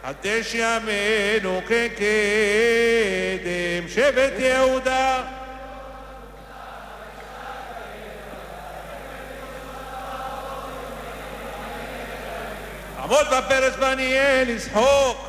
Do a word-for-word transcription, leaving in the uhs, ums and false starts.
קדש ימינו כקדם שבט יהודה. עמוד בפרס בניאל ישחוק